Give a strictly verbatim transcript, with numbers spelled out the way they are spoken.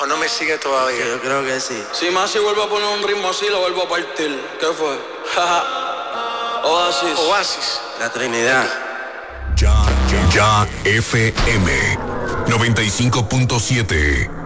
¿O no me sigue todavía? Yo creo que sí. Si Masi vuelve a poner un ritmo así, lo vuelvo a partir. ¿Qué fue? Oasis. Oasis. La Trinidad. Ya, ya, ya F M noventa y cinco punto siete.